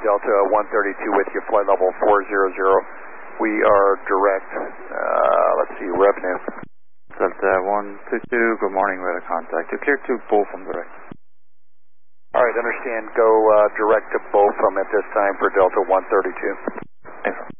Delta 132 with you, flight level 400. We are direct, let's see, revenue. Delta 122, good morning, weather contact. You cleared to Bochum direct. Alright, understand, go direct to Bochum at this time for Delta 132. Thanks.